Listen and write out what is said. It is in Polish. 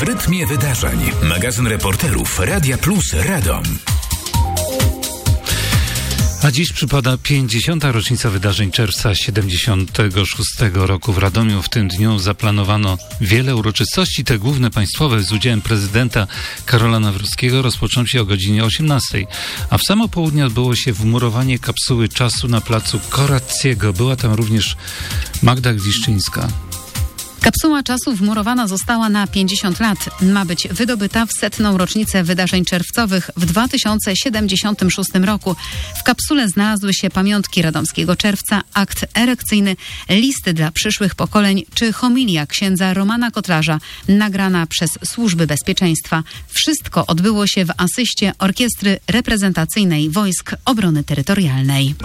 rytmie wydarzeń. Magazyn reporterów Radia Plus Radom. A dziś przypada 50. rocznica wydarzeń czerwca 76 roku w Radomiu. W tym dniu zaplanowano wiele uroczystości. Te główne państwowe z udziałem prezydenta Karola Nawrockiego rozpoczną się o godzinie 18. A w samo południe odbyło się wmurowanie kapsuły czasu na placu Korackiego. Była tam również Magda Gwiszczyńska. Kapsuła czasu wmurowana została na 50 lat. Ma być wydobyta w 100. rocznicę wydarzeń czerwcowych w 2076 roku. W kapsule znalazły się pamiątki radomskiego czerwca, akt erekcyjny, listy dla przyszłych pokoleń czy homilia księdza Romana Kotlarza, nagrana przez służby bezpieczeństwa. Wszystko odbyło się w asyście Orkiestry Reprezentacyjnej Wojsk Obrony Terytorialnej.